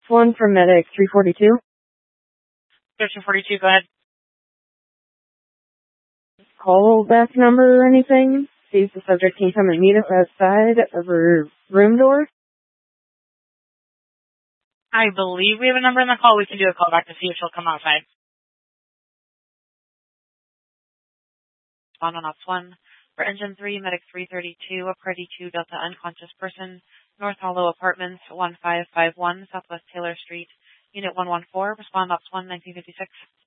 One from Medic 342. Section 42, go ahead. Call back number or anything? See if the subject can come and meet us outside of her room door. I believe we have a number in the call. We can do a call back to see if she'll come outside. Respond on ops 1. For engine 3, Medic 332, a Party 2 Delta unconscious person, North Hollow Apartments, 1551, Southwest Taylor Street, Unit 114. Respond ops 1, 1956.